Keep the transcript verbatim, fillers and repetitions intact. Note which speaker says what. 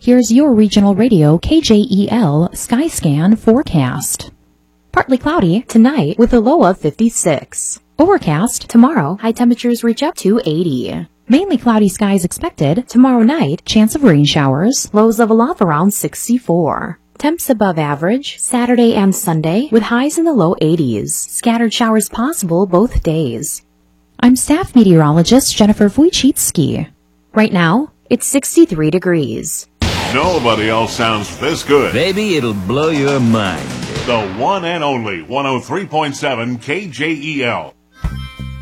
Speaker 1: Here's your regional radio K J E L Skyscan forecast. Partly cloudy tonight with a low of fifty-six. Overcast tomorrow, high temperatures reach up to eighty. Mainly cloudy skies expected tomorrow night, chance of rain showers, lows level off around sixty-four. Temps above average Saturday and Sunday with highs in the low eighties. Scattered showers possible both days. I'm staff meteorologist Jennifer Wojcicki. Right now, it's sixty-three degrees.
Speaker 2: Nobody else sounds this good.
Speaker 3: Baby, it'll blow your mind.
Speaker 2: The one and only one oh three point seven K J E L.